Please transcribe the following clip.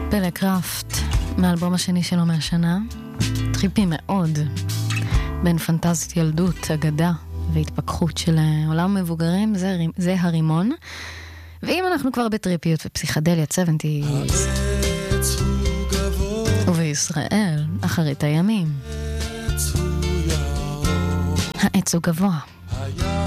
פלא קראפט, מאלבום השני שלו מהשנה, טריפי מאוד, בין פנטזית ילדות, אגדה והתפכחות של עולם מבוגרים, זה הרימון. ואם אנחנו כבר בטריפיות ופסיכדליה 70s, ובישראל, אחרית הימים, העץ הוא גבוה.